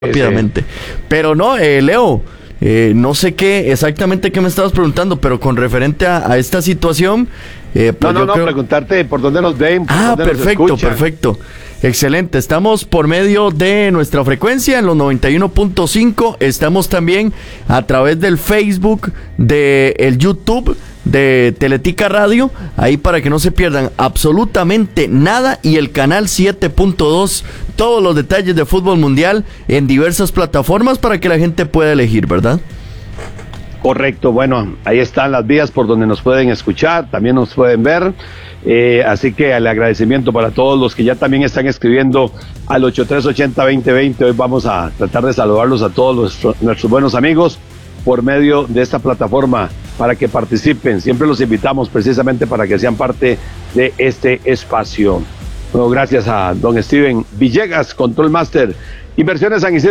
rápidamente. Pero no, Leo, no sé qué exactamente qué me estabas preguntando, pero con referente a esta situación, pues No, creo... preguntarte por dónde nos ven, por dónde perfecto, nos escuchan. perfecto. Excelente. Estamos por medio de nuestra frecuencia en los 91.5. Estamos también a través del Facebook, del YouTube de Teletica Radio, ahí para que no se pierdan absolutamente nada, y el canal 7.2, todos los detalles de fútbol mundial en diversas plataformas para que la gente pueda elegir, ¿verdad? Correcto, bueno, ahí están las vías por donde nos pueden escuchar, también nos pueden ver, así que el agradecimiento para todos los que ya también están escribiendo al 8380-2020. Hoy vamos a tratar de saludarlos a todos nuestros buenos amigos por medio de esta plataforma para que participen. Siempre los invitamos precisamente para que sean parte de este espacio. Bueno, gracias a don Steven Villegas, Control Master, Inversiones San Isidro.